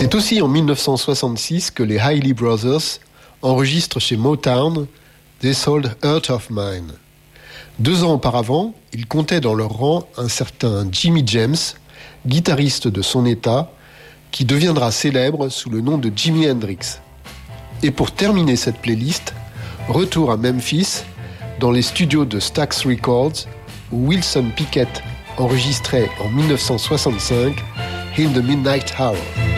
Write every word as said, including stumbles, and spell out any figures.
C'est aussi en dix-neuf cent soixante-six que les Hailey Brothers enregistrent chez Motown This Old Heart of Mine. Deux ans auparavant, ils comptaient dans leur rang un certain Jimmy James, guitariste de son état, qui deviendra célèbre sous le nom de Jimi Hendrix. Et pour terminer cette playlist, retour à Memphis, dans les studios de Stax Records, où Wilson Pickett enregistrait en dix-neuf cent soixante-cinq In the Midnight Hour.